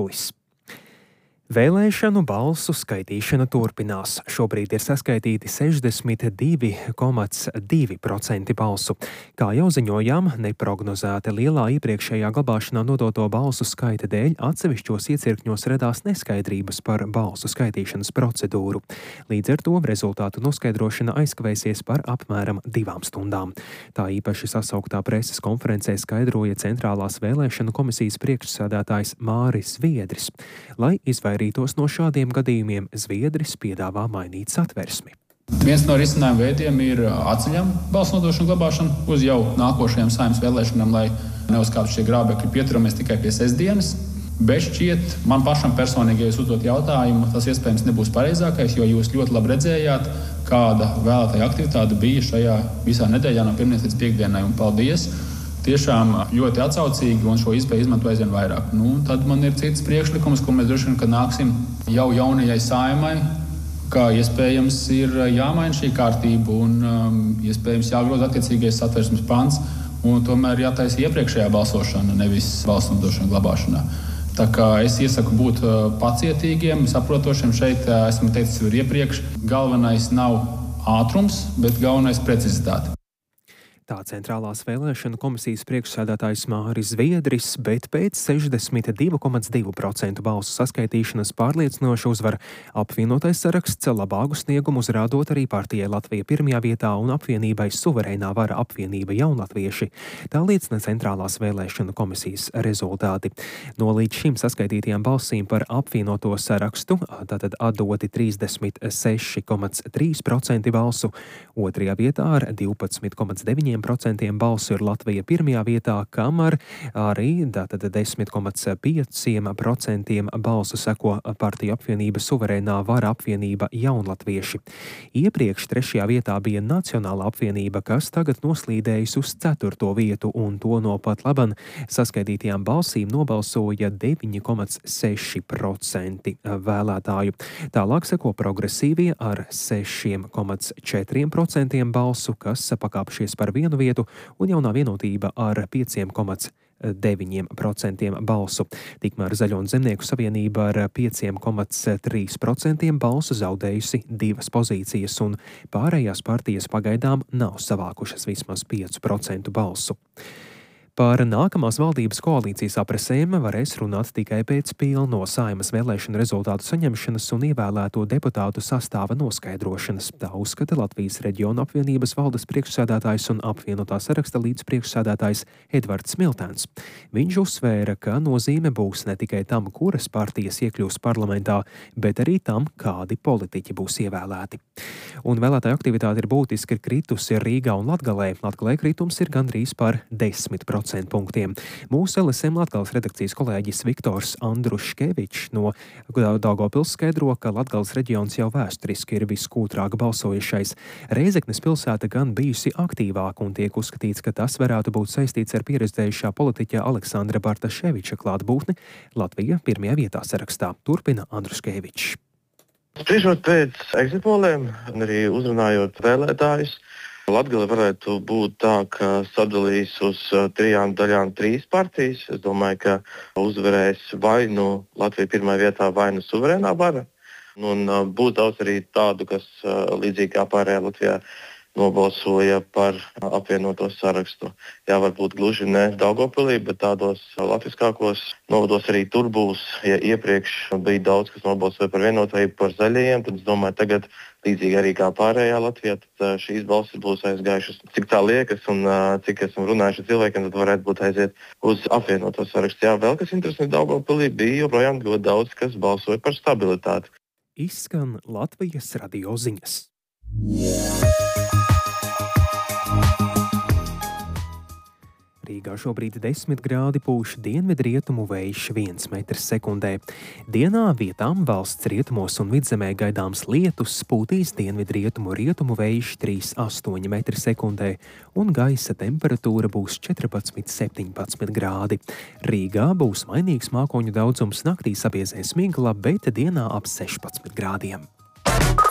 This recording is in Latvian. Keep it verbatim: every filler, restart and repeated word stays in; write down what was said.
Mikulis. Vēlēšanu balsu skaitīšana turpinās. Šobrīd ir saskaitīti sešdesmit divi komats divi procenti balsu. Kā jau ziņojām, neprognozēta lielā iepriekšējā glabāšanā nodoto balsu skaita dēļ atsevišķos iecirkņos radās neskaidrības par balsu skaitīšanas procedūru. Līdz ar to rezultātu noskaidrošana aizkavēsies par apmēram divām stundām. Tā īpaši sasauktā preses konferencē skaidroja Centrālās vēlēšanu komisijas priekšsēdētājs Māris Zviedris. Lai izvairītos no šādiem gadījumiem, Zviedris piedāvā mainīt satversmi. Viens no risinājuma veidiem ir atceļam balsu nodošanu glabāšanu uz jau nākošajām Saeimas vēlēšanām, lai neuzkāptu šie grābekļi. Pieturamies tikai pie sestdienas, bet šķiet, man pašam personīgi, ja jūs uzdot jautājumu, tas iespējams nebūs pareizākais, jo jūs ļoti labi redzējāt, kāda vēlētāja aktivitāte bija šajā visā nedēļā no pirmdienas līdz piekdienai, un paldies! Tiešām ļoti atsaucīgi, un šo iespēju izmanto aizvien vairāk. Nu, tad man ir cits priekšlikums, ko mēs droši vien, kad nāksim jau jaunajai Saeimai, kā iespējams ir jāmaina šī kārtība un um, iespējams jāgroza attiecīgais satversmes pants, un tomēr jātaisa iepriekšējā balsošana, nevis balsu nodošana glabāšanā. Tā kā es iesaku būt uh, pacietīgiem, saprotošiem. Šeit uh, esmu teicis jau iepriekš, galvenais nav ātrums, bet galvenais precizitāte. Tā Centrālās vēlēšanu komisijas priekšsēdētājs Māris Zviedris, bet pēc sešdesmit divi komats divi procenti balsu saskaitīšanas pārliecinoši uzvar apvienotais saraksts, labāku sniegumu uzrādot arī partijai Latvija pirmajā vietā un apvienībai Suverēnā vara apvienība Jaunatvieši. Tā liecina Centrālās vēlēšanu komisijas rezultāti. No līdz šim saskaitītajām balsīm par apvienoto sarakstu, tātad atdoti trīsdesmit seši komats trīs procenti balsu, otrajā vietā ar divpadsmit komats deviņi procenti balsu ir Latvija pirmajā vietā, kamēr arī tātad desmit komats pieci procenti balsu seko partiju apvienība Suverēnā vara apvienība Jaunatvieši. Iepriekš trešajā vietā bija Nacionāla apvienība, kas tagad noslīdējas uz ceturto vietu, un to no pat laban saskaitītajām balsīm nobalsoja deviņi komats seši procenti vēlētāju. Tālāk seko progresīvie ar seši komats četri procenti balsu, kas pakāpšies par vienu vietu, un Jaunā vienotība ar pieci komats deviņi procenti balsu. Tikmēr Zaļo un Zemnieku savienība ar pieci komats trīs procenti balsu zaudējusi divas pozīcijas, un pārējās partijas pagaidām nav savākušas vismaz pieci procenti balsu. Par nākamās valdības koalīcijas apresēm varēs runāt tikai pēc pilno Saeimas vēlēšanu rezultātu saņemšanas un ievēlēto deputātu sastāva noskaidrošanas. Tā uzskata Latvijas reģiona apvienības valdes priekšsēdētājs un apvienotā saraksta līdzpriekšsēdētājs Edvards Smiltēns. Viņš uzsvēra, ka nozīme būs ne tikai tam, kuras partijas iekļūs parlamentā, bet arī tam, kādi politiķi būs ievēlēti. Un vēlētāju aktivitāte ir būtiski kritusi Rīgā un Latgalē. Latgalē kritums ir gandrīz par desmit procentiem. Punktiem. Mūsu L S M Latgales redakcijas kolēģis Viktors Andruškevičs no Daugavpils skaidro, ka Latgales reģions jau vēsturiski ir viskūtrāk balsojušais. Reizeknes pilsēta gan bijusi aktīvāka, un tiek uzskatīts, ka tas varētu būt saistīts ar pieredzējušā politiķa Aleksandra Bartaševiča klātbūtni Latvija pirmajā vietā sarakstā. Turpina Andruškevičs. Spriežot pēc ekzitpoliem un arī uzrunājot vēlētājus, Latgale varētu būt tā, ka sadalīs uz trijām daļām trīs partijas. Es domāju, ka uzvarēs vai nu Latvija pirmajā vietā, vai nu Suverēnā vara. Un būs daudz arī tādu, kas līdzīgi kā pārējā Latvijā nobalsoja par apvienoto sarakstu. Jā, varbūt gluži ne Daugavpilī, bet tādos latviskākos novados arī tur būs. Ja iepriekš bija daudz, kas nobalsoja par vienotību, par zaļajiem, tad es domāju, tagad līdzīgi arī kā pārējā Latvijā, tad šīs balsis būs aizgājušas. Cik tā liekas un cik esam runājuši ar cilvēkiem, tad varētu būt aiziet uz apvienoto sarakstu. Jā, vēl kas interesanti Daugavpilī bija joprojām ļoti daudz, kas balsoja par stabilitāti. Izskan Latvijas radio ziņas. Rīgā šobrīd desmit grādi, pūš dienvidrietumu vējš viens metrs sekundē. Dienā vietām valsts rietumos un vidzemē gaidāms lietus, pūtīs dienvidrietumu rietumu vējš trīs astoņi metri sekundē, un gaisa temperatūra būs četrpadsmit septiņpadsmit grādi. Rīgā būs mainīgs mākoņu daudzums, naktī sabiezēs migla, bet dienā ap sešpadsmit grādiem.